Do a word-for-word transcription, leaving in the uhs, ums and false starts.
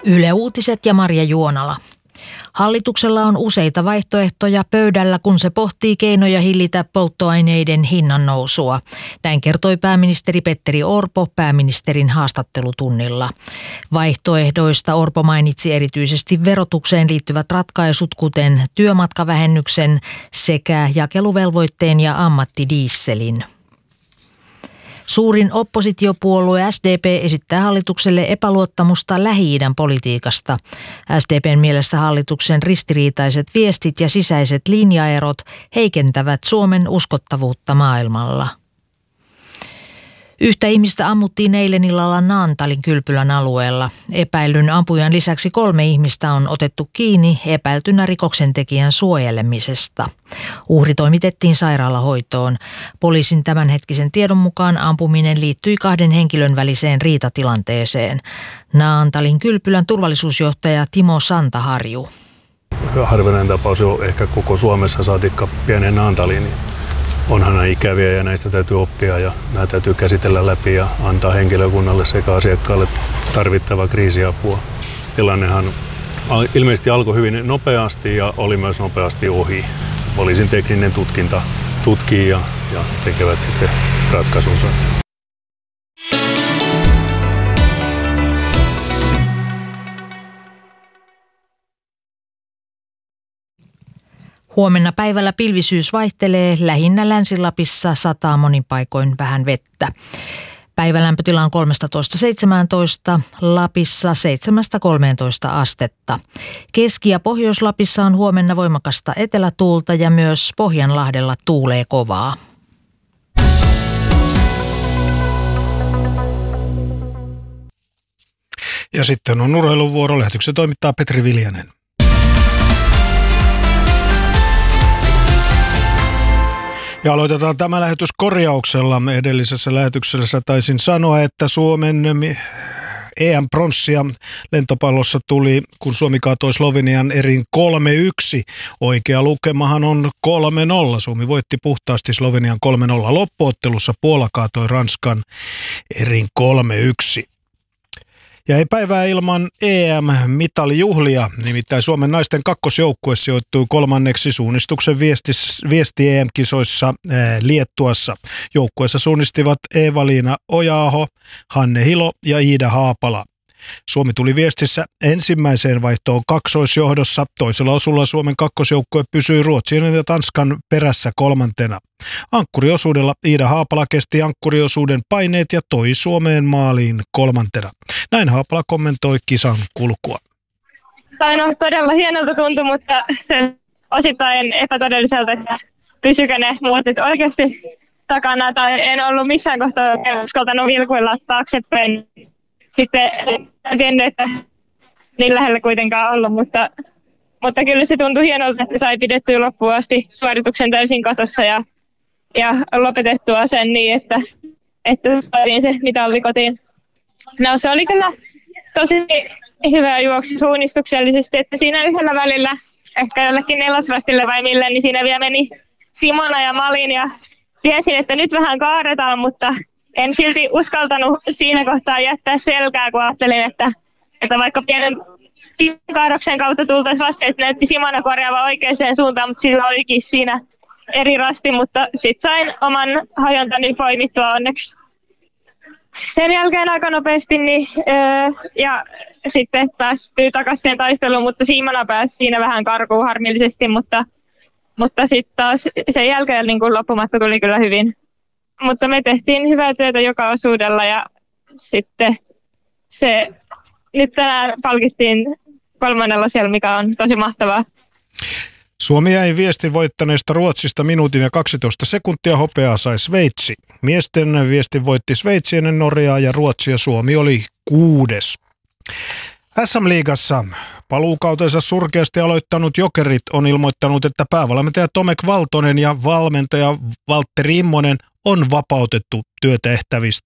Yle Uutiset ja Marja Juonala. Hallituksella on useita vaihtoehtoja pöydällä, kun se pohtii keinoja hillitä polttoaineiden hinnan nousua. Näin kertoi pääministeri Petteri Orpo pääministerin haastattelutunnilla. Vaihtoehdoista Orpo mainitsi erityisesti verotukseen liittyvät ratkaisut, kuten työmatkavähennyksen sekä jakeluvelvoitteen ja ammattidieselin. Suurin oppositiopuolue S D P esittää hallitukselle epäluottamusta Lähi-idän politiikasta. S D P:n mielestä hallituksen ristiriitaiset viestit ja sisäiset linjaerot heikentävät Suomen uskottavuutta maailmalla. Yhtä ihmistä ammuttiin eilen illalla Naantalin kylpylän alueella. Epäillyn ampujan lisäksi kolme ihmistä on otettu kiinni epäiltynä rikoksentekijän suojelemisesta. Uhri toimitettiin sairaalahoitoon. Poliisin tämänhetkisen tiedon mukaan ampuminen liittyi kahden henkilön väliseen riitatilanteeseen. Naantalin kylpylän turvallisuusjohtaja Timo Santaharju. Harvinainen tapaus on ehkä koko Suomessa, saatikka pienen Naantaliin. Onhan nämä ikäviä ja näistä täytyy oppia ja nämä täytyy käsitellä läpi ja antaa henkilökunnalle sekä asiakkaalle tarvittavaa kriisiapua. Tilannehan ilmeisesti alkoi hyvin nopeasti ja oli myös nopeasti ohi. Poliisin tekninen tutkinta tutkii ja, ja tekevät sitten ratkaisunsa. Huomenna päivällä pilvisyys vaihtelee, lähinnä Länsi-Lapissa sataa monin paikoin vähän vettä. Päivälämpötila on kolmetoista seitsemäntoista, Lapissa seitsemästä kolmeentoista astetta. Keski- ja Pohjois-Lapissa on huomenna voimakasta etelätuulta ja myös Pohjanlahdella tuulee kovaa. Ja sitten on urheiluvuoro. Lähetyksen toimittaa Petri Viljanen. Ja aloitetaan tämä lähetys korjauksella. Edellisessä lähetyksessä taisin sanoa, että Suomen E M-pronssia lentopallossa tuli, kun Suomi kaatoi Slovenian erin kolme yksi. Oikea lukemahan on kolme nolla. Suomi voitti puhtaasti Slovenian kolme nolla. Loppuottelussa Puola kaatoi Ranskan erin kolme yksi. Ja ei päivää ilman E M-mitalijuhlia, nimittäin Suomen naisten kakkosjoukkue sijoittui kolmanneksi suunnistuksen viesti, viesti E M-kisoissa ää, Liettuassa. Joukkueessa suunnistivat Eeva-Liina Oja-aho, Hanne Hilo ja Iida Haapala. Suomi tuli viestissä ensimmäiseen vaihtoon kaksoisjohdossa. Toisella osulla Suomen kakkosjoukkue pysyi Ruotsin ja Tanskan perässä kolmantena. Ankkuriosuudella Iida Haapala kesti ankkuriosuuden paineet ja toi Suomeen maaliin kolmantena. Näin Haapala kommentoi kisan kulkua. Tämä on todella hienolta tuntu, mutta se osittain epätodelliselta, että pysykö ne muotit oikeasti takana. Tai en ollut missään kohtaa uskaltanut vilkuilla taaksepäin. Sitten en tiennyt, että niin lähellä kuitenkaan ollut, mutta, mutta kyllä se tuntui hienolta, että sai pidettyä loppuun asti suorituksen täysin kasassa ja, ja lopetettua sen niin, että, että saatiin se mitalli kotiin. No se oli kyllä tosi hyvä juoksu suunnistuksellisesti, että siinä yhdellä välillä, ehkä jollekin nelosrastille vai mille, niin siinä vielä meni Simona ja Malin ja tiesin, että nyt vähän kaadetaan, mutta en silti uskaltanut siinä kohtaa jättää selkää, kun ajattelin, että, että vaikka pienen kaadoksen kautta tultaisiin vasta, että näytti Simona korjaava oikeaan suuntaan, mutta sillä olikin siinä eri rasti, mutta sitten sain oman hajontani poimittua onneksi. Sen jälkeen aika nopeasti niin, öö, ja sitten päästyi takaisin siihen taisteluun, mutta Simona pääsi siinä vähän karkuun harmillisesti, mutta, mutta sitten taas sen jälkeen niin kun loppumatka tuli kyllä hyvin. Mutta me tehtiin hyvää työtä joka osuudella ja sitten se nyt tänään palkittiin kolmannella siellä, mikä on tosi mahtavaa. Suomi jäi viestin voittaneesta Ruotsista minuutin ja kaksitoista sekuntia, hopeaa sai Sveitsi. Miesten viestin voitti Sveitsi ennen Norjaa ja Ruotsi ja Suomi oli kuudes. S M-liigassa paluukautensa surkeasti aloittanut Jokerit on ilmoittanut, että päävalmentaja Tomek Valtonen ja valmentaja Valtteri Immonen on vapautettu työtehtävistä.